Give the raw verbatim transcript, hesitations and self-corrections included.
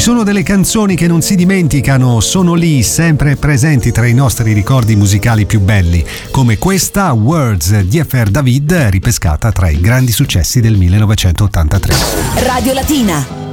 sono delle canzoni che non si dimenticano, sono lì, sempre presenti tra i nostri ricordi musicali più belli, come questa Words di Efer David, ripescata tra i grandi successi del millenovecentottantatré. Radio Latina.